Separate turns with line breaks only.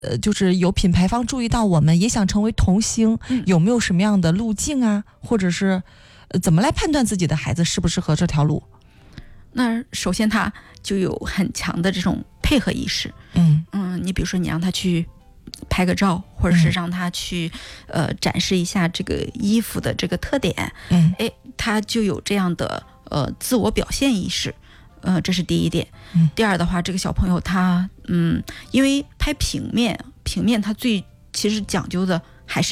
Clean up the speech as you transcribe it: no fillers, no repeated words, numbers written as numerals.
就是有品牌方注意到我们也想成为童星，有没有什么样的路径啊，或者是怎么来判断自己的孩子适不适合这条路？
那首先他就有很强的这种配合意识。你比如说你让他去拍个照，或者是让他去展示一下这个衣服的这个特点，他就有这样的自我表现意识。这是第一点。第二的话，这个小朋友他因为拍平面他最其实讲究的